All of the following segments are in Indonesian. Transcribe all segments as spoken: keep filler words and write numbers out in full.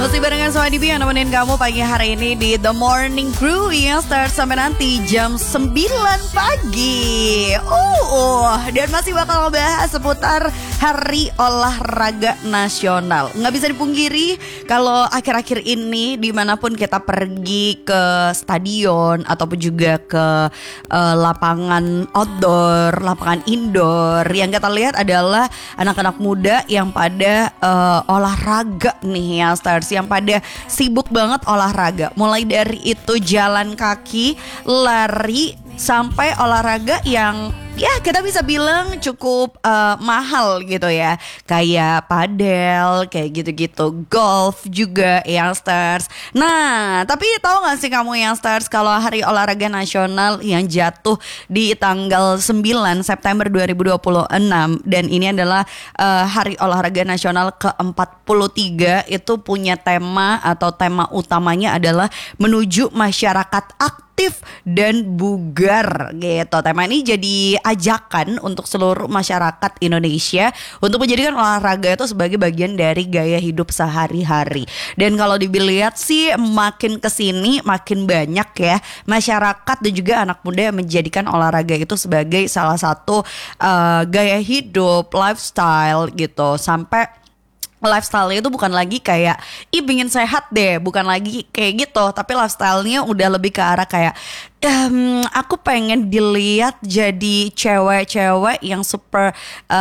Masih barengan sama Dibi yang nemenin kamu pagi hari ini di The Morning Crew yang start sampai nanti jam sembilan pagi. Uh, uh, dan masih bakal ngebahas seputar Hari Olahraga Nasional. Nggak bisa dipungkiri kalau akhir-akhir ini dimanapun kita pergi ke stadion ataupun juga ke uh, lapangan outdoor, lapangan indoor, yang kita lihat adalah anak-anak muda yang pada uh, olahraga nih ya stars, yang pada sibuk banget olahraga. Mulai dari itu jalan kaki, lari, sampai olahraga yang ya kita bisa bilang cukup uh, mahal gitu ya. Kayak padel, kayak gitu-gitu. Golf juga youngsters. Nah, tapi tahu gak sih kamu youngsters kalau Hari Olahraga Nasional yang jatuh di tanggal sembilan September dua ribu dua puluh enam, dan ini adalah uh, Hari Olahraga Nasional ke empat puluh tiga, itu punya tema atau tema utamanya adalah menuju masyarakat aktif dan bugar gitu. Tema ini jadi ajakan untuk seluruh masyarakat Indonesia untuk menjadikan olahraga itu sebagai bagian dari gaya hidup sehari-hari. Dan kalau dilihat sih makin kesini makin banyak ya masyarakat dan juga anak muda yang menjadikan olahraga itu sebagai salah satu uh, gaya hidup, lifestyle gitu. Sampai lifestyle-nya itu bukan lagi kayak ih pengen sehat deh, bukan lagi kayak gitu, tapi lifestyle-nya udah lebih ke arah kayak Um, aku pengen dilihat jadi cewek-cewek yang super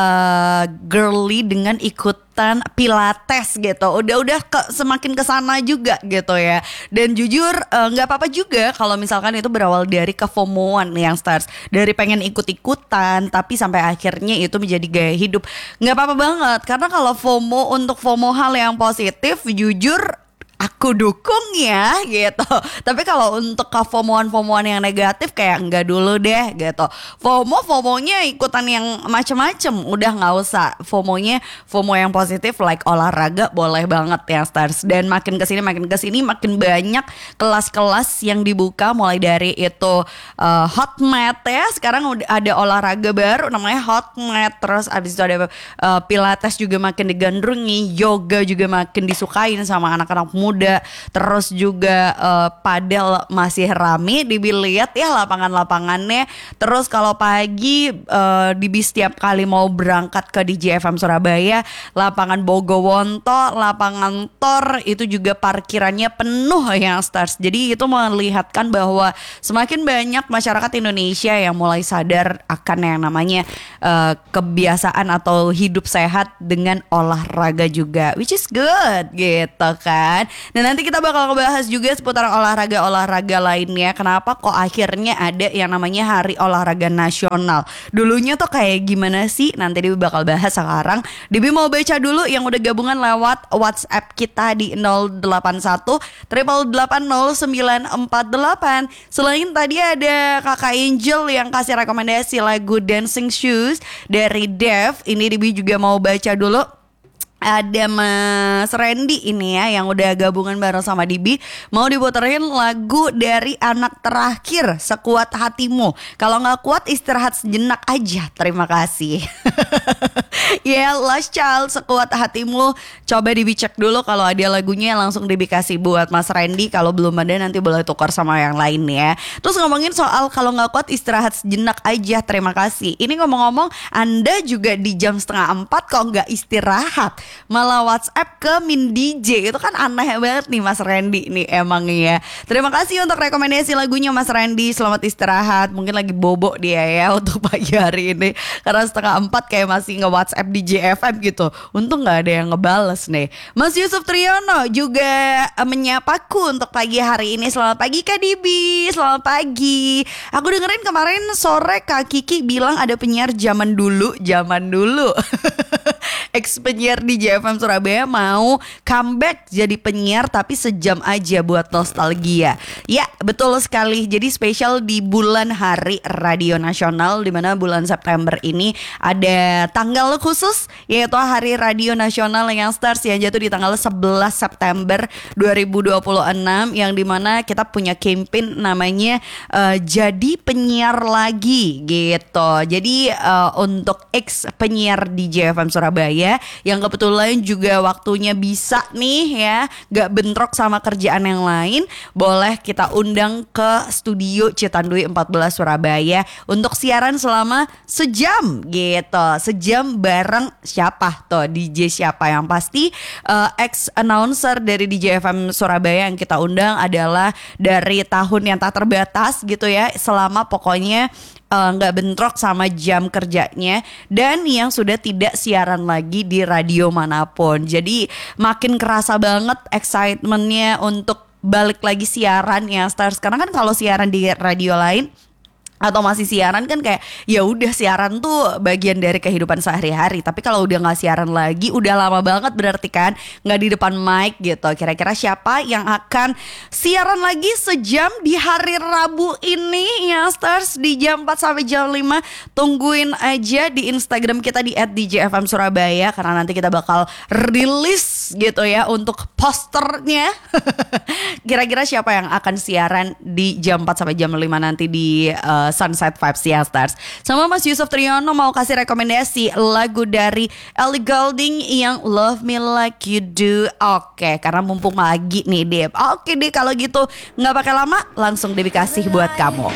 uh, girly dengan ikutan pilates gitu. Udah-udah ke, semakin kesana juga gitu ya. Dan jujur nggak uh, apa-apa juga kalau misalkan itu berawal dari kefomoan yang stars, dari pengen ikut-ikutan tapi sampai akhirnya itu menjadi gaya hidup. Nggak apa-apa banget, karena kalau FOMO untuk FOMO hal yang positif, jujur aku dukung ya gitu. Tapi kalau untuk ke FOMOan-FOMOan yang negatif kayak enggak dulu deh gitu. FOMO FOMOnya ikutan yang macem-macem, udah nggak usah. FOMOnya FOMO yang positif like olahraga boleh banget ya stars. Dan makin kesini makin kesini makin banyak kelas-kelas yang dibuka, mulai dari itu uh, hot mat ya. Sekarang udah ada olahraga baru namanya hot mat. Terus abis itu ada uh, pilates juga makin digandrungi, yoga juga makin disukain sama anak-anak muda. Muda, terus juga uh, padel masih rame dilihat ya lapangan-lapangannya. Terus kalau pagi uh, Dibi setiap kali mau berangkat ke D J F M Surabaya, lapangan Bogowonto, lapangan Tor itu juga parkirannya penuh yang stars. Jadi itu melihatkan bahwa semakin banyak masyarakat Indonesia yang mulai sadar akan yang namanya uh, kebiasaan atau hidup sehat dengan olahraga juga, which is good gitu kan. Dan nanti kita bakal ngebahas juga seputar olahraga-olahraga lainnya. Kenapa kok akhirnya ada yang namanya Hari Olahraga Nasional. Dulunya tuh kayak gimana sih? Nanti Dibi bakal bahas sekarang. Dibi mau baca dulu yang udah gabungan lewat WhatsApp kita di nol delapan satu delapan delapan nol sembilan empat delapan. Selain tadi ada Kakak Angel yang kasih rekomendasi lagu Dancing Shoes dari Dev. Ini Dibi juga mau baca dulu. Ada Mas Randy ini ya yang udah gabungan bareng sama Dibi, mau diputerin lagu dari Anak Terakhir, Sekuat Hatimu. Kalau gak kuat istirahat sejenak aja, terima kasih. Ya yeah, Last Child, Sekuat Hatimu. Coba Dibi cek dulu, kalau ada lagunya langsung Dibi kasih buat Mas Randy. Kalau belum ada nanti boleh tukar sama yang lain ya. Terus ngomongin soal kalau gak kuat istirahat sejenak aja, terima kasih. Ini ngomong-ngomong, Anda juga di jam setengah empat kok gak istirahat, malah WhatsApp ke Min D J. Itu kan aneh banget nih Mas Randy nih emang ya. Terima kasih untuk rekomendasi lagunya Mas Randy. Selamat istirahat. Mungkin lagi bobo dia ya untuk pagi hari ini, karena setengah empat kayak masih nge-WhatsApp D J F M gitu. Untung gak ada yang ngebales nih. Mas Yusuf Triyono juga uh, menyapaku untuk pagi hari ini. Selamat pagi Kak Dibi. Selamat pagi. Aku dengerin kemarin sore Kak Kiki bilang ada penyiar zaman dulu. Zaman dulu ex penyiar di J F M Surabaya mau comeback jadi penyiar tapi sejam aja buat nostalgia. Ya betul sekali. Jadi spesial di bulan Hari Radio Nasional, di mana bulan September ini ada tanggal khusus, yaitu Hari Radio Nasional yang stars yang jatuh di tanggal sebelas September dua ribu dua puluh enam, yang dimana kita punya campaign namanya uh, Jadi Penyiar Lagi gitu. Jadi uh, untuk ex penyiar di J F M Surabaya Surabaya yang kebetulan juga waktunya bisa nih ya, gak bentrok sama kerjaan yang lain, boleh kita undang ke studio Citandui empat belas Surabaya untuk siaran selama sejam gitu. Sejam bareng siapa tuh, D J siapa, yang pasti uh, ex-announcer dari D J F M Surabaya yang kita undang adalah dari tahun yang tak terbatas gitu ya, selama pokoknya nggak uh, bentrok sama jam kerjanya, dan yang sudah tidak siaran lagi di radio manapun. Jadi makin kerasa banget excitementnya untuk balik lagi siaran ya Stars. Karena kan kalau siaran di radio lain atau masih siaran kan kayak ya udah, siaran tuh bagian dari kehidupan sehari-hari. Tapi kalau udah nggak siaran lagi, udah lama banget berarti kan nggak di depan mic gitu. Kira-kira siapa yang akan siaran lagi sejam di hari Rabu ini ya Stars, di jam empat sampai jam lima. Tungguin aja di Instagram kita di et d j f m surabaya, karena nanti kita bakal rilis gitu ya untuk posternya. Kira-kira siapa yang akan siaran di jam empat sampai jam lima nanti di uh, Sunset Vibes ya Stars. Sama Mas Yusuf Triyono mau kasih rekomendasi lagu dari Ellie Goulding yang Love Me Like You Do. Oke, karena mumpung lagi nih Deb. Oke deh, kalau gitu nggak pakai lama, langsung Debbie kasih buat kamu.